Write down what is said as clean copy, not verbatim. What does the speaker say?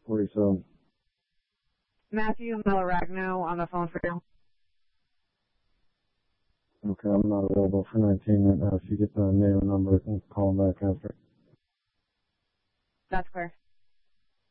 47. Matthew Melaragno on the phone for you. Okay, I'm not available for 19 right now. If you get the name and number, I can call him back after. That's clear.